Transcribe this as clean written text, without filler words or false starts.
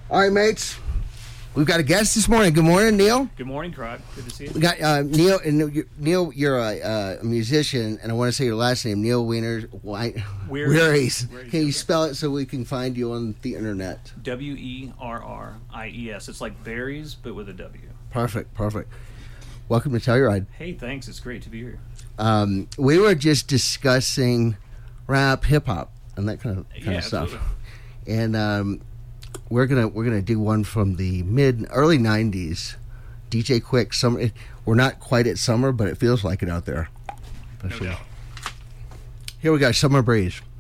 All right, mates. We've got a guest this morning. Good morning, Neil. Good morning, Crod. Good to see you. We got Neil. And Neil, you're a musician, and I want to say your last name, Neil Weries. Can you spell it so we can find you on the internet? Werries. It's like berries, but with a W. Perfect. Welcome to Telluride. Hey, thanks. It's great to be here. We were just discussing rap, hip hop, and that kind of stuff. Absolutely. And we're gonna do one from the early '90s. DJ Quick. Summer. We're not quite at summer, but it feels like it out there. No doubt. Here we go. Summer Breeze.